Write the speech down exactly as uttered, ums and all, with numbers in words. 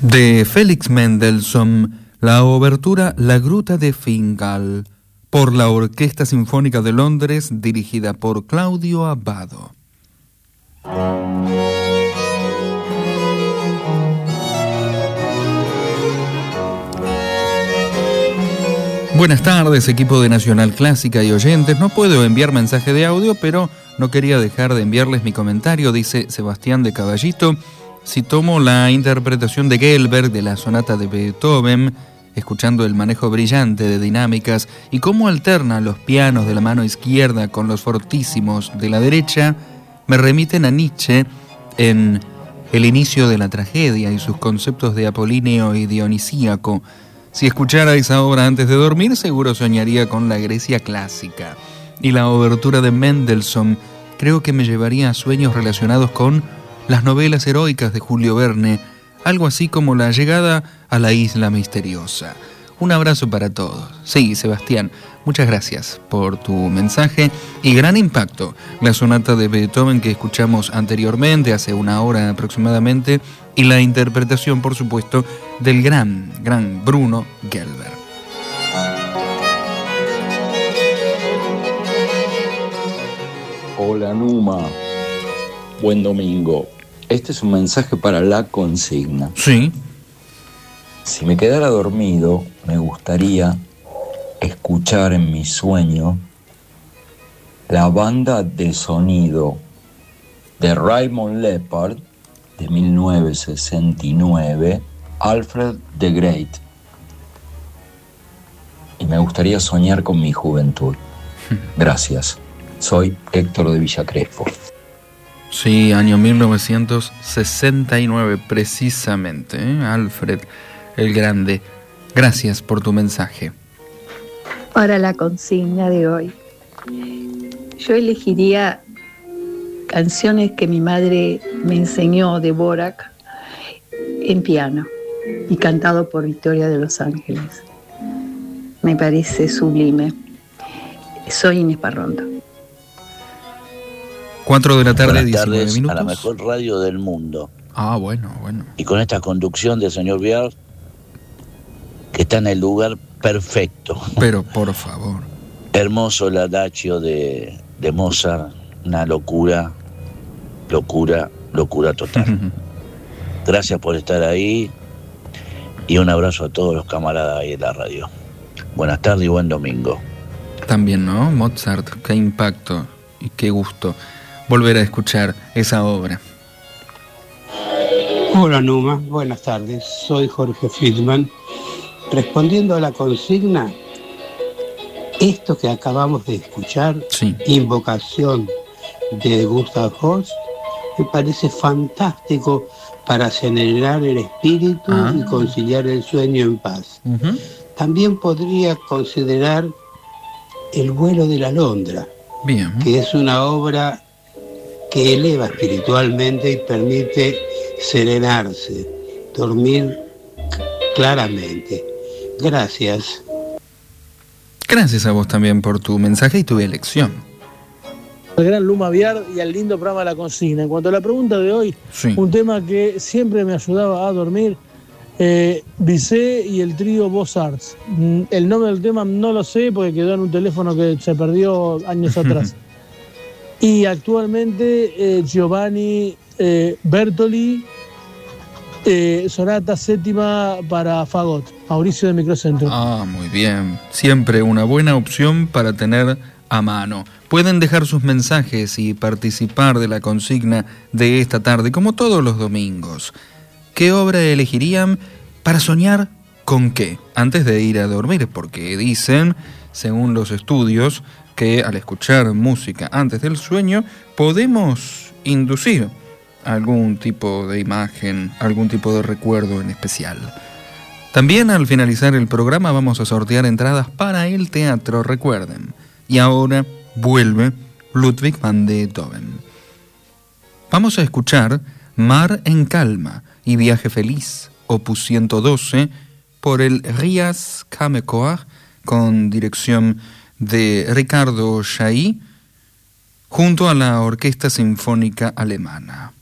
De Felix Mendelssohn, la obertura La Gruta de Fingal, por la Orquesta Sinfónica de Londres, dirigida por Claudio Abbado. Buenas tardes, equipo de Nacional Clásica y oyentes. No puedo enviar mensaje de audio, pero no quería dejar de enviarles mi comentario, dice Sebastián de Caballito. Si tomo la interpretación de Gelberg de la sonata de Beethoven, escuchando el manejo brillante de dinámicas y cómo alterna los pianos de la mano izquierda con los fortísimos de la derecha, me remiten a Nietzsche en El inicio de la tragedia y sus conceptos de apolíneo y dionisíaco. Si escuchara esa obra antes de dormir, seguro soñaría con la Grecia clásica. Y la obertura de Mendelssohn creo que me llevaría a sueños relacionados con las novelas heroicas de Julio Verne, algo así como la llegada a la isla misteriosa. Un abrazo para todos. Sí, Sebastián, muchas gracias por tu mensaje y gran impacto. La sonata de Beethoven que escuchamos anteriormente, hace una hora aproximadamente, y la interpretación, por supuesto, del gran, gran Bruno Gelberg. Hola Numa, buen domingo. Este es un mensaje para la consigna. Sí. Si me quedara dormido, me gustaría escuchar en mi sueño la banda de sonido de Raymond Leppard de mil novecientos sesenta y nueve, Alfred the Great. Y me gustaría soñar con mi juventud. Gracias. Soy Héctor de Villa Crespo. Sí, año mil novecientos sesenta y nueve, precisamente, ¿eh? Alfred el Grande. Gracias por tu mensaje. Para la consigna de hoy, yo elegiría canciones que mi madre me enseñó de Dvorak en piano y cantado por Victoria de Los Ángeles. Me parece sublime. Soy Inés Parrondo. Cuatro de la tarde, Buenas diecinueve tardes, minutos. a la mejor radio del mundo. Ah, bueno, bueno. Y con esta conducción del señor Vial, que está en el lugar perfecto. Pero, por favor. Hermoso el adagio de, de Mozart, una locura, locura, locura total. Gracias por estar ahí y un abrazo a todos los camaradas ahí en la radio. Buenas tardes y buen domingo. También, ¿no? Mozart, qué impacto y qué gusto volver a escuchar esa obra. Hola Numa, buenas tardes. Soy Jorge Friedman. Respondiendo a la consigna, esto que acabamos de escuchar, sí. Invocación de Gustav Holst, me parece fantástico para acelerar el espíritu ah. y conciliar el sueño en paz. Uh-huh. También podría considerar El vuelo de la alondra, Bien. que es una obra que eleva espiritualmente y permite serenarse, dormir claramente. Gracias. Gracias a vos también por tu mensaje y tu elección. Al gran Luma Viar y al lindo programa La Consigna. En cuanto a la pregunta de hoy, sí. un tema que siempre me ayudaba a dormir, eh, Bizet y el trío Beaux Arts. El nombre del tema no lo sé porque quedó en un teléfono que se perdió años atrás. Y actualmente eh, Giovanni eh, Bertoli, eh, sonata séptima para fagot, Mauricio de Microcentro. Ah, muy bien. Siempre una buena opción para tener a mano. Pueden dejar sus mensajes y participar de la consigna de esta tarde, como todos los domingos. ¿Qué obra elegirían para soñar con qué? Antes de ir a dormir, porque dicen, según los estudios, que al escuchar música antes del sueño podemos inducir algún tipo de imagen, algún tipo de recuerdo en especial. También al finalizar el programa vamos a sortear entradas para el teatro, recuerden. Y ahora vuelve Ludwig van Beethoven. Vamos a escuchar Mar en Calma y Viaje Feliz, opus ciento doce, por el Rias Kammerchor, con dirección de Ricardo Chailly, junto a la Orquesta Sinfónica Alemana.